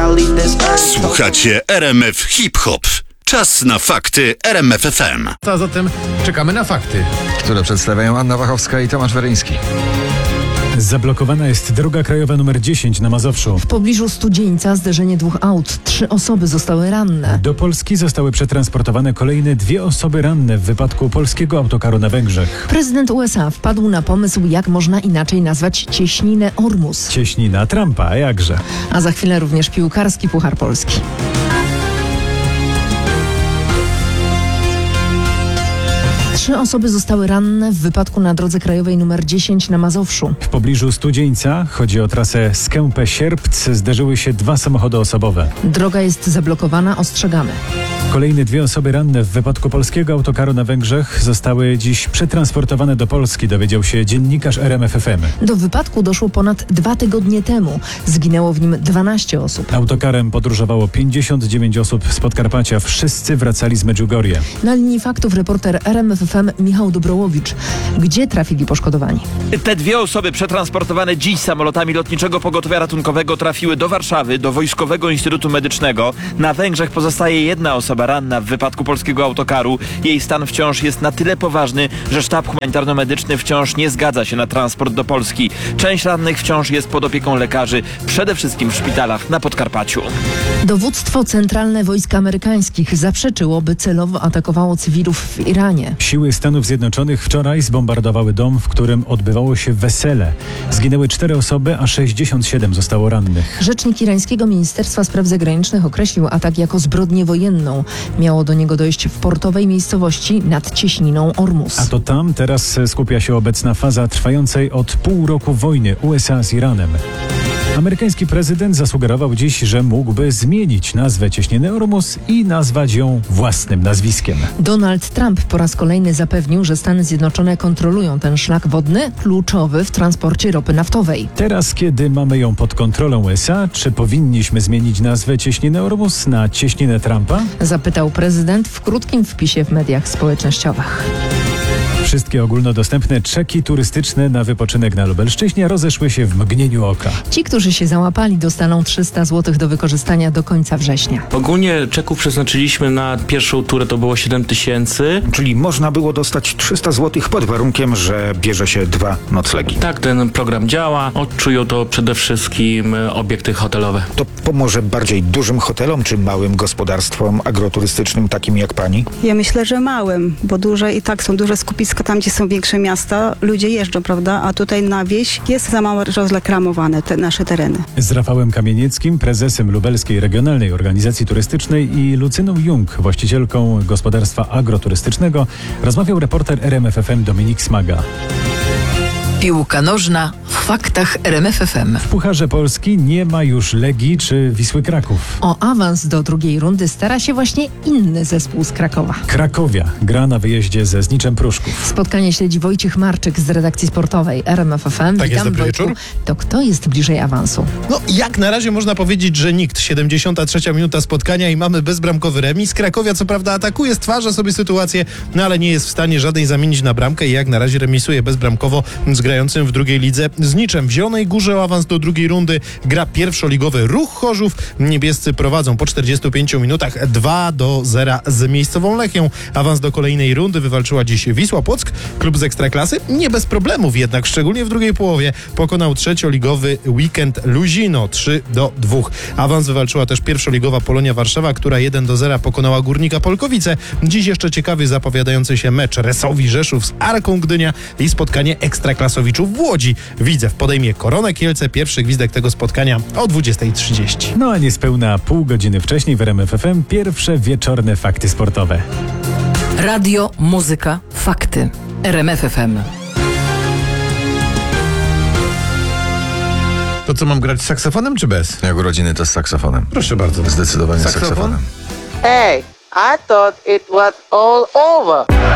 Słuchacie RMF Hip Hop. Czas na fakty RMF FM. A zatem czekamy na fakty, które przedstawiają Anna Wachowska i Tomasz Weryński. Zablokowana jest droga krajowa nr 10 na Mazowszu. W pobliżu Studzieńca zderzenie dwóch aut. 3 osoby zostały ranne. Do Polski zostały przetransportowane kolejne 2 osoby ranne w wypadku polskiego autokaru na Węgrzech. Prezydent USA wpadł na pomysł, jak można inaczej nazwać cieśninę Ormus. Cieśnina Trumpa, a jakże. A za chwilę również piłkarski Puchar Polski. Trzy osoby zostały ranne w wypadku na drodze krajowej nr 10 na Mazowszu. W pobliżu Studzieńca, chodzi o trasę Skępe-Sierpc, zderzyły się 2 samochody osobowe. Droga jest zablokowana, ostrzegamy. Kolejne 2 osoby ranne w wypadku polskiego autokaru na Węgrzech zostały dziś przetransportowane do Polski, dowiedział się dziennikarz RMF FM. Do wypadku doszło ponad 2 tygodnie temu. Zginęło w nim 12 osób. Autokarem podróżowało 59 osób z Podkarpacia. Wszyscy wracali z Medjugorje. Na linii faktów reporter RMF FM Michał Dobrołowicz. Gdzie trafili poszkodowani? Te 2 osoby przetransportowane dziś samolotami Lotniczego Pogotowia Ratunkowego trafiły do Warszawy, do Wojskowego Instytutu Medycznego. Na Węgrzech pozostaje 1 osoba ranna w wypadku polskiego autokaru. Jej stan wciąż jest na tyle poważny, że sztab humanitarno-medyczny wciąż nie zgadza się na transport do Polski. Część rannych wciąż jest pod opieką lekarzy, przede wszystkim w szpitalach na Podkarpaciu. Dowództwo Centralne Wojsk Amerykańskich zaprzeczyło, by celowo atakowało cywilów w Iranie. Siły Stanów Zjednoczonych wczoraj zbombardowały dom, w którym odbywało się wesele. Zginęły 4 osoby, a 67 zostało rannych. Rzecznik irańskiego Ministerstwa Spraw Zagranicznych określił atak jako zbrodnię wojenną. Miało do niego dojść w portowej miejscowości nad cieśniną Ormus. A to tam teraz skupia się obecna faza trwającej od pół roku wojny USA z Iranem. Amerykański prezydent zasugerował dziś, że mógłby zmienić nazwę cieśniny Ormus i nazwać ją własnym nazwiskiem. Donald Trump po raz kolejny zapewnił, że Stany Zjednoczone kontrolują ten szlak wodny kluczowy w transporcie ropy naftowej. Teraz, kiedy mamy ją pod kontrolą USA, czy powinniśmy zmienić nazwę cieśniny Ormus na cieśninę Trumpa? Zapytał prezydent w krótkim wpisie w mediach społecznościowych. Wszystkie ogólnodostępne czeki turystyczne na wypoczynek na Lubelszczyźnie rozeszły się w mgnieniu oka. Ci, którzy się załapali, dostaną 300 zł do wykorzystania do końca września. Ogólnie czeków przeznaczyliśmy na pierwszą turę, to było 7 000. Czyli można było dostać 300 zł pod warunkiem, że bierze się 2 noclegi. Tak, ten program działa. Odczują to przede wszystkim obiekty hotelowe. To pomoże bardziej dużym hotelom czy małym gospodarstwom agroturystycznym takim jak pani? Ja myślę, że małym, bo duże i tak są duże skupiska tam, gdzie są większe miasta. Ludzie jeżdżą, prawda? A tutaj na wieś jest za mało rozreklamowane te nasze tereny. Z Rafałem Kamienieckim, prezesem Lubelskiej Regionalnej Organizacji Turystycznej i Lucyną Jung, właścicielką gospodarstwa agroturystycznego, rozmawiał reporter RMF FM Dominik Smaga. Piłka nożna w faktach RMF FM. W Pucharze Polski nie ma już Legii czy Wisły Kraków. O awans do drugiej rundy stara się właśnie inny zespół z Krakowa. Krakowia gra na wyjeździe ze Zniczem Pruszków. Spotkanie śledzi Wojciech Marczyk z redakcji sportowej RMF FM. Tak jest, dobry wieczór. To kto jest bliżej awansu? No, jak na razie można powiedzieć, że nikt. 73. minuta spotkania i mamy bezbramkowy remis. Krakowia co prawda atakuje, stwarza sobie sytuację, no ale nie jest w stanie żadnej zamienić na bramkę i jak na razie remisuje bezbramkowo z grającym w drugiej lidze z Niczem. W Zielonej Górze o awans do drugiej rundy gra pierwszoligowy Ruch Chorzów. Niebiescy prowadzą po 45 minutach 2-0 z miejscową Lechią. Awans do kolejnej rundy wywalczyła dziś Wisła Płock. Klub z Ekstraklasy nie bez problemów jednak, szczególnie w drugiej połowie, pokonał trzecioligowy Weekend Luzino 3-2. Awans wywalczyła też pierwszoligowa Polonia Warszawa, która 1-0 pokonała Górnika Polkowice. Dziś jeszcze ciekawy zapowiadający się mecz Resowi Rzeszów z Arką Gdynia i spotkanie ekstraklasowiczów w Łodzi. Widzew podejmie Koronę Kielce. Pierwszy gwizdek tego spotkania o 20:30. No a niespełna pół godziny wcześniej w RMF FM pierwsze wieczorne fakty sportowe. Radio, muzyka, fakty. RMF FM. To co, mam grać z saksofonem czy bez? Jak urodziny, to z saksofonem. Proszę bardzo. Zdecydowanie z saksofonem. Hey, I thought it was all over.